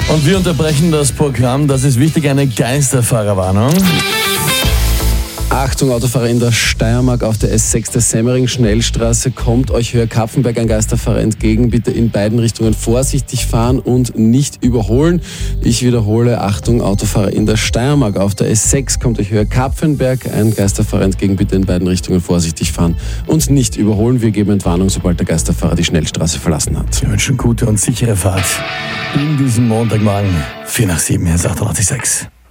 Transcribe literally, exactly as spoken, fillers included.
Und wir unterbrechen das Programm. Das ist wichtig, eine Geisterfahrerwarnung. Achtung, Autofahrer in der Steiermark auf der S sechs der Semmering-Schnellstraße kommt euch Höher-Kapfenberg ein Geisterfahrer entgegen. Bitte in beiden Richtungen vorsichtig fahren und nicht überholen. Ich wiederhole, Achtung, Autofahrer in der Steiermark auf der S sechs kommt euch Höher-Kapfenberg ein Geisterfahrer entgegen. Bitte in beiden Richtungen vorsichtig fahren und nicht überholen. Wir geben Entwarnung, sobald der Geisterfahrer die Schnellstraße verlassen hat. Wir wünschen gute und sichere Fahrt in diesem Montagmorgen. vier nach sieben, hier ist achtundachtzig Komma sechs.